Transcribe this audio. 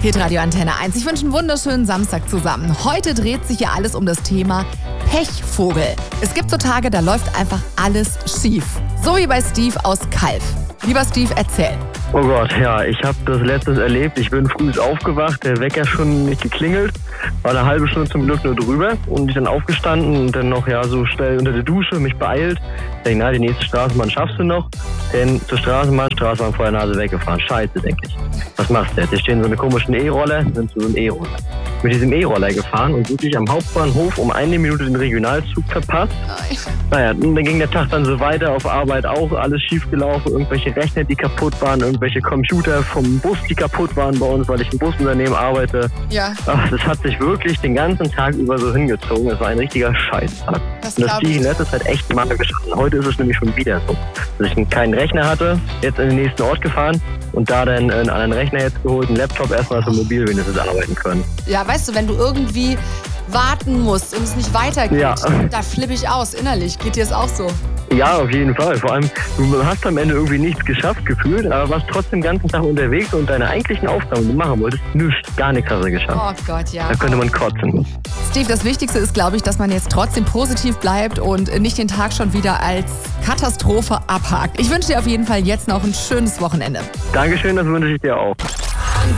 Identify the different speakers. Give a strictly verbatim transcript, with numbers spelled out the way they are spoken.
Speaker 1: Hitradio Antenne eins. Ich wünsche einen wunderschönen Samstag zusammen. Heute dreht sich ja alles um das Thema Pechvogel. Es gibt so Tage, da läuft einfach alles schief. So wie bei Steve aus Calw. Lieber Steve, erzähl.
Speaker 2: Oh Gott, ja, ich habe das letztes erlebt. Ich bin früh aufgewacht, der Wecker schon nicht geklingelt. War eine halbe Stunde zum Glück nur drüber und ich dann aufgestanden und dann noch ja so schnell unter der Dusche mich beeilt. Ich denke, na, die nächste Straßenbahn schaffst du noch. Denn zur Straßenbahn, Straßenbahn vor der Nase weggefahren. Scheiße, denke ich. Was machst du jetzt? Hier stehen so eine komischen E-Roller, sind so ein E-Roller. Mit diesem E-Roller gefahren und wirklich am Hauptbahnhof um eine Minute den Regionalzug verpasst.
Speaker 1: Nein.
Speaker 2: Naja, dann ging der Tag dann so weiter, auf Arbeit auch, alles schief gelaufen, irgendwelche Rechner, die kaputt waren, irgendwelche Computer vom Bus, die kaputt waren bei uns, weil ich im Busunternehmen arbeite.
Speaker 1: Ja.
Speaker 2: Ach, das hat sich wirklich den ganzen Tag über so hingezogen. Es war ein richtiger Scheißtag.
Speaker 1: Das
Speaker 2: Und das
Speaker 1: glaub
Speaker 2: ziehe ich
Speaker 1: ich.
Speaker 2: in letzter Zeit echt mal geschaffen. Heute ist es nämlich schon wieder so, dass ich keinen Rechner hatte, jetzt in den nächsten Ort gefahren und da dann einen anderen Rechner jetzt geholt, einen Laptop erstmal zum Mobil wenigstens arbeiten können.
Speaker 1: Ja, weißt du, wenn du irgendwie warten musst und es nicht weitergeht,
Speaker 2: Ja.
Speaker 1: da flippe ich aus innerlich. Geht dir das auch so?
Speaker 2: Ja, auf jeden Fall. Vor allem, du hast am Ende irgendwie nichts geschafft gefühlt, aber warst trotzdem den ganzen Tag unterwegs und deine eigentlichen Aufgaben, die du machen wolltest, nichts, gar nichts hast du geschafft.
Speaker 1: Oh Gott, ja.
Speaker 2: Da könnte man kotzen.
Speaker 1: Steve, das Wichtigste ist, glaube ich, dass man jetzt trotzdem positiv bleibt und nicht den Tag schon wieder als Katastrophe abhakt. Ich wünsche dir auf jeden Fall jetzt noch ein schönes Wochenende.
Speaker 2: Dankeschön, das wünsche ich dir auch.